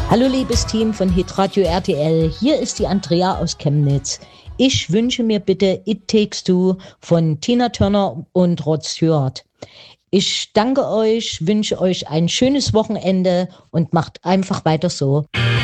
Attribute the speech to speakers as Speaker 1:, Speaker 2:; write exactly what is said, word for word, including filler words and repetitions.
Speaker 1: Hallo liebes Team von Hitradio R T L, hier ist die Andrea aus Chemnitz. Ich wünsche mir bitte It Takes Two von Tina Turner und Rod Stewart. Ich danke euch, wünsche euch ein schönes Wochenende und macht einfach weiter so.